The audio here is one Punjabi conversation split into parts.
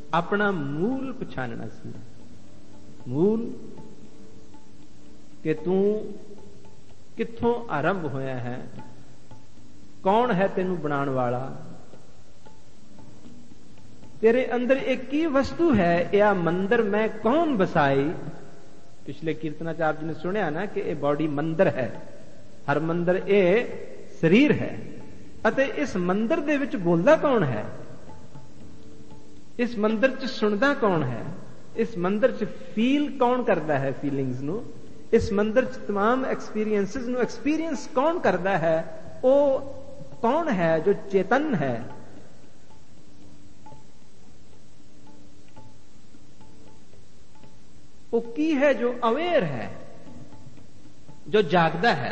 ਆਪਣਾ ਮੂਲ ਪਛਾਣਨਾ ਸੀ। ਮੂਲ ਕਿ ਤੂੰ ਕਿੱਥੋਂ ਆਰੰਭ ਹੋਇਆ ਹੈ, ਕੌਣ ਹੈ ਤੈਨੂੰ ਬਣਾਉਣ ਵਾਲਾ, ਤੇਰੇ ਅੰਦਰ ਇਹ ਕੀ ਵਸਤੂ ਹੈ, ਇਹ ਮੰਦਰ ਮੈਂ ਕੌਣ ਬਸਾਈ। ਪਿਛਲੇ ਕੀਰਤਨਾਂ ਚ ਆਪ ਜੀ ਨੇ ਸੁਣਿਆ ਨਾ ਕਿ ਇਹ ਬਾਡੀ ਮੰਦਰ ਹੈ, ਹਰ ਮੰਦਰ ਇਹ ਸਰੀਰ ਹੈ। ਅਤੇ ਇਸ ਮੰਦਰ ਦੇ ਵਿੱਚ ਬੋਲਦਾ ਕੌਣ ਹੈ, ਇਸ ਮੰਦਰ ਚ ਸੁਣਦਾ ਕੌਣ ਹੈ, ਇਸ ਮੰਦਰ ਚ ਫੀਲ ਕੌਣ ਕਰਦਾ ਹੈ ਫੀਲਿੰਗਸ ਨੂੰ, ਇਸ ਮੰਦਰ ਚ तमाम ਐਕਸਪੀਰੀਐਂਸਿਸ ਨੂੰ ਐਕਸਪੀਰੀਐਂਸ ਕੌਣ ਕਰਦਾ ਹੈ, ਉਹ ਕੌਣ ਹੈ ਜੋ ਚੇਤਨ ਹੈ। ਉਹ ਕੀ ਹੈ ਜੋ ਅਵੇਅਰ ਹੈ, ਜੋ ਜਾਗਦਾ ਹੈ,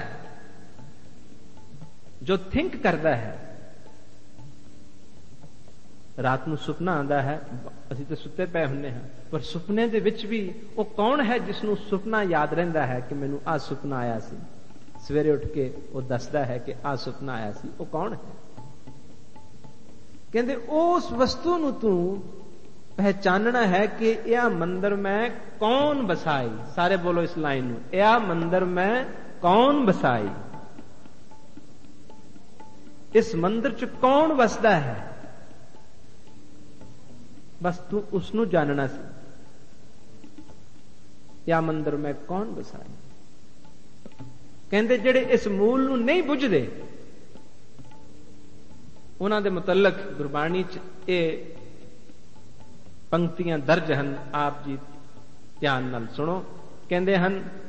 ਜੋ ਥਿੰਕ ਕਰਦਾ ਹੈ। ਰਾਤ ਨੂੰ ਸੁਪਨਾ ਆਉਂਦਾ ਹੈ, ਅਸੀਂ ਤਾਂ ਸੁੱਤੇ ਪਏ ਹੁੰਦੇ ਹਾਂ, ਪਰ ਸੁਪਨੇ ਦੇ ਵਿੱਚ ਵੀ ਉਹ ਕੌਣ ਹੈ ਜਿਸ ਨੂੰ ਸੁਪਨਾ ਯਾਦ ਰਹਿੰਦਾ ਹੈ ਕਿ ਮੈਨੂੰ ਆਹ ਸੁਪਨਾ ਆਇਆ ਸੀ। ਸਵੇਰੇ ਉੱਠ ਕੇ ਉਹ ਦੱਸਦਾ ਹੈ ਕਿ ਆਹ ਸੁਪਨਾ ਆਇਆ ਸੀ। ਉਹ ਕੌਣ ਹੈ? ਕਹਿੰਦੇ ਉਸ ਵਸਤੂ ਨੂੰ ਤੂੰ ਪਹਿਚਾਨਣਾ ਹੈ ਕਿ ਇਹ ਮੰਦਰ ਮੈਂ ਕੌਣ ਬਸਾਈ। ਸਾਰੇ ਬੋਲੋ ਇਸ ਲਾਈਨ ਨੂੰ, ਇਹ ਮੰਦਰ ਮੈਂ ਕੌਣ ਬਸਾਈ। ਇਸ ਮੰਦਰ ਚ ਕੌਣ ਵਸਦਾ ਹੈ, ਬਸ ਤੂੰ ਉਸ ਨੂੰ ਜਾਣਨਾ ਸੀ। ਇਹ ਮੰਦਰ ਮੈਂ ਕੌਣ ਬਸਾਈ। ਕਹਿੰਦੇ ਜਿਹੜੇ ਇਸ ਮੂਲ ਨੂੰ ਨਹੀਂ ਬੁੱਝਦੇ, ਉਹਨਾਂ ਦੇ ਮੁਤਲਕ ਗੁਰਬਾਣੀ ਚ ਇਹ ਪੰਕਤੀਆਂ ਦਰਜ ਹਨ। ਆਪ ਜੀ ਧਿਆਨ ਨਾਲ ਸੁਣੋ। ਕਹਿੰਦੇ ਹਨ